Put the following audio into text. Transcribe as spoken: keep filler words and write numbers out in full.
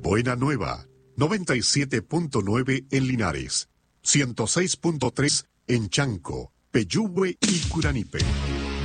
Buena Nueva, noventa y siete punto nueve en Linares, ciento seis punto tres en Chanco, Peyúgue y Curanipe.